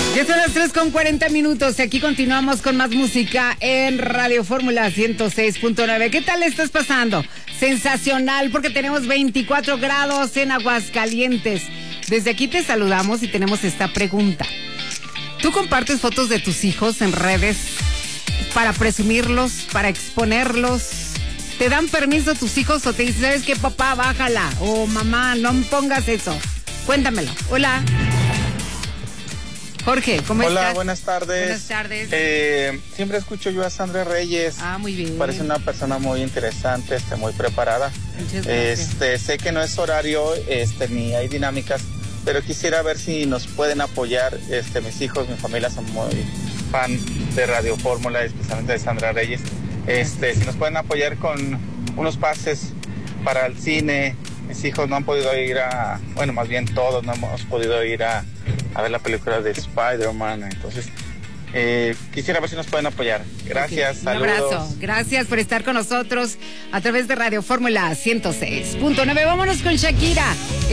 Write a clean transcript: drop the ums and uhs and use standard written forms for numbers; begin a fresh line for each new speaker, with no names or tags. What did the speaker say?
Ya son las 3:40 y aquí continuamos con más música en Radio Fórmula 106.9. ¿Qué tal estás pasando? Sensacional, porque tenemos 24 grados en Aguascalientes. Desde aquí te saludamos y tenemos esta pregunta. ¿Tú compartes fotos de tus hijos en redes para presumirlos, para exponerlos? ¿Te dan permiso tus hijos o te dicen, ¿sabes qué, papá, bájala? O mamá, no me pongas eso. Cuéntamelo. Hola. Jorge, ¿cómo estás?
Hola, buenas tardes.
Buenas tardes.
Siempre escucho yo a Sandra Reyes.
Ah, muy bien.
Parece una persona muy interesante, muy preparada.
Muchas gracias.
Sé que no es horario, ni hay dinámicas, pero quisiera ver si nos pueden apoyar. Mis hijos, mi familia son muy fan de Radio Fórmula, especialmente de Sandra Reyes. Si nos pueden apoyar con unos pases para el cine. Mis hijos no han podido ir más bien todos no hemos podido ir a ver la película de Spider-Man. Entonces, quisiera ver si nos pueden apoyar. Gracias,
okay.
Saludos.
Un abrazo. Gracias por estar con nosotros a través de Radio Fórmula 106.9. Vámonos con Shakira.